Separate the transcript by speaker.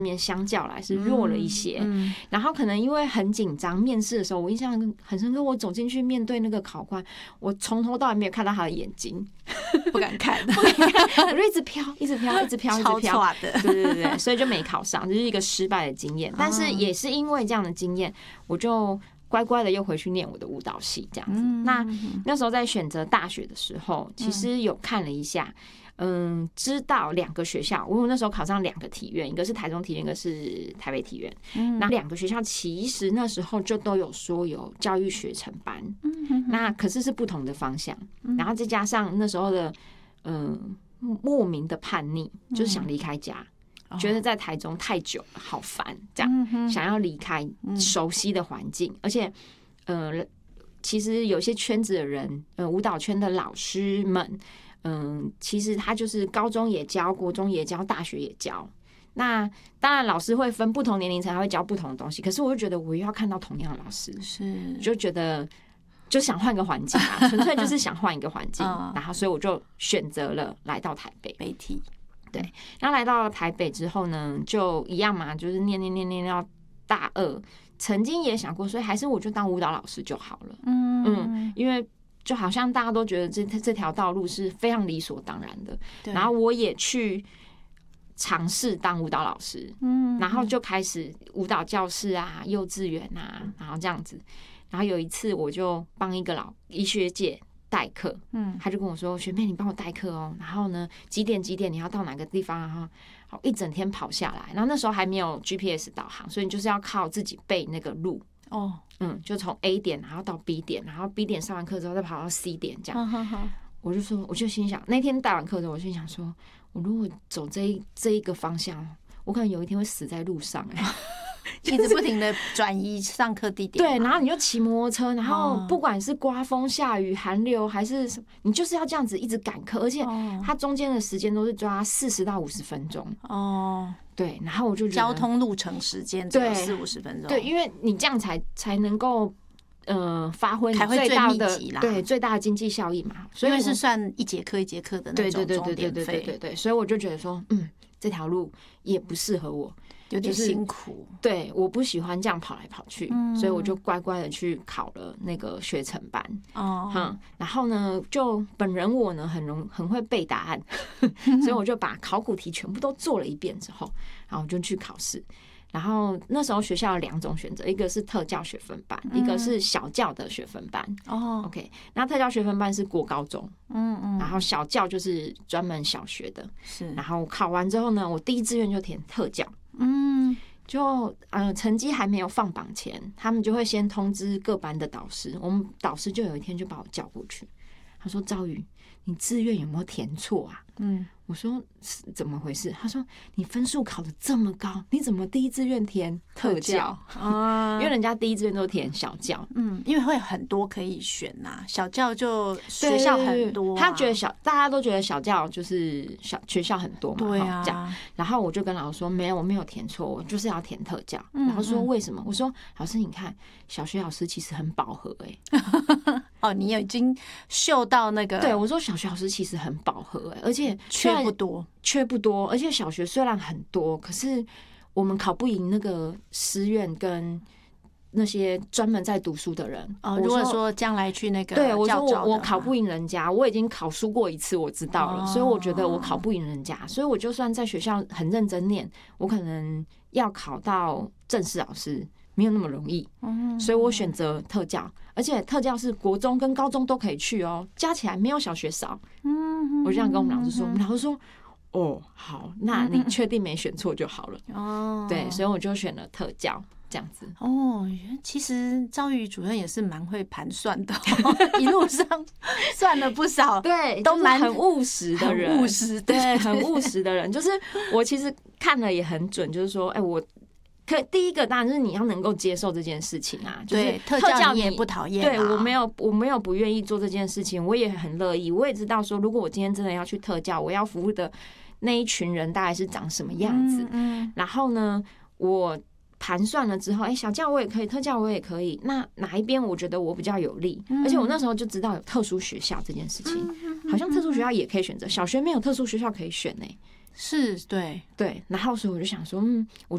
Speaker 1: 面相较来是弱了一些，然后可能因为很紧张，面试的时候我印象很深刻，我走进去面对那个考官，我从头到尾没有看到他的眼睛，
Speaker 2: 不敢看，
Speaker 1: 我就一直飘，一直飘，一直飘，一直
Speaker 2: 超
Speaker 1: 飘
Speaker 2: 差的，
Speaker 1: 对对对，所以就没考上，就是一个失败的经验。但是也是因为这样的经验，我就乖乖的又回去念我的舞蹈系这样子。那时候在选择大学的时候，其实有看了一下。知道2个学校，我那时候考上2个体院，一个是台中体院，一个是台北体院。那2个学校其实那时候就都有说有教育学程班，那可是不同的方向。然后再加上那时候的莫名的叛逆，就是想离开家，觉得在台中太久了，好烦，这样想要离开熟悉的环境，而且其实有些圈子的人，舞蹈圈的老师们。其实他就是高中也教，国中也教，大学也教。那当然，老师会分不同年龄层，他会教不同的东西。可是我就觉得，我又要看到同样的老师，就觉得就想换个环境啊，纯粹就是想换一个环境。然后，所以我就选择了来到台北
Speaker 2: 北体。
Speaker 1: 对，然后来到台北之后呢，就一样嘛，就是念到大2，曾经也想过，所以还是我就当舞蹈老师就好了。因为。就好像大家都觉得这条道路是非常理所当然的，然后我也去尝试当舞蹈老师，然后就开始舞蹈教室啊、幼稚园啊，然后这样子。然后有一次我就帮一学姐代课，他就跟我说：“学妹，你帮我代课哦。然后呢，几点你要到哪个地方？然后好一整天跑下来。然后那时候还没有 GPS 导航，所以你就是要靠自己背那个路。”就从 A 点然后到 B 点，然后 B 点上完课之后再跑到 C 点，这样。我就心想，那天带完课之后，我心想说，我如果走这一个方向，我可能有一天会死在路上。
Speaker 2: 一直不停的转移上课地点。
Speaker 1: 对，然后你就骑摩托车，然后不管是刮风下雨寒流还是什么，你就是要这样子一直赶课，而且它中间的时间都是抓40到50分钟。对，然后我就觉得
Speaker 2: 交通路程时间只有40-50分钟。
Speaker 1: 对，因为你这样才能够发挥你最大的最大的经济效益嘛。所以
Speaker 2: 因为是算一节课一节课的那种钟点费。
Speaker 1: 对，所以我就觉得说，这条路也不适合我。
Speaker 2: 有点辛苦，
Speaker 1: 对，我不喜欢这样跑来跑去，所以我就乖乖的去考了那个学程班。然后呢，就本人我呢很会背答案，所以我就把考古题全部都做了一遍之后，然后我就去考试。然后那时候学校有2种选择，一个是特教学分班，一个是小教的学分班。OK， 那特教学分班是国高中，然后小教就是专门小学的。是，然后考完之后呢，我第一志愿就填特教。就成绩还没有放榜前，他们就会先通知各班的导师。我们导师就有一天就把我叫过去，他说：“赵瑜，你志愿有没有填错啊？”我说怎么回事？他说你分数考得这么高，你怎么第一志愿填特教？因为人家第一志愿都填小教，
Speaker 2: 因为会很多可以选呐，小教就学校很多，
Speaker 1: 他觉得大家都觉得小教就是学校很多嘛，
Speaker 2: 对啊。
Speaker 1: 这样，然后我就跟老师说，没有，我没有填错，我就是要填特教。然后说为什么？我说老师，你看小学老师其实很饱和
Speaker 2: 你已经嗅到那个，
Speaker 1: 对我说小学老师其实很饱和而且
Speaker 2: 缺不多，
Speaker 1: 而且小学虽然很多，可是我们考不赢那个师院跟那些专门在读书的人。
Speaker 2: 如果说将来去那个
Speaker 1: 对我说我考不赢人家，我已经考输过一次，我知道了，所以我觉得我考不赢人家，所以我就算在学校很认真念，我可能要考到正式老师没有那么容易，所以我选择特教，而且特教是国中跟高中都可以去加起来没有小学少。我就这样跟我们老师说，我们老师说好，那你确定没选错就好了。对，所以我就选了特教这样子。
Speaker 2: 其实赵瑜主任也是蛮会盘算的，一路上算了不少，
Speaker 1: 对，
Speaker 2: 都蛮
Speaker 1: 很务实的人，
Speaker 2: 务实，
Speaker 1: 对，很务实的人。就是我其实看了也很准，就是说，第一个当然就是你要能够接受这件事情啊，就是
Speaker 2: 特教你也不讨厌，
Speaker 1: 对，我没有不愿意做这件事情，我也很乐意，我也知道说，如果我今天真的要去特教，我要服务的那一群人大概是长什么样子。然后呢，我盘算了之后，小教我也可以，特教我也可以，那哪一边我觉得我比较有利？而且我那时候就知道有特殊学校这件事情，好像特殊学校也可以选择，小学没有特殊学校可以选
Speaker 2: 是，对，
Speaker 1: 然后所以我就想说，我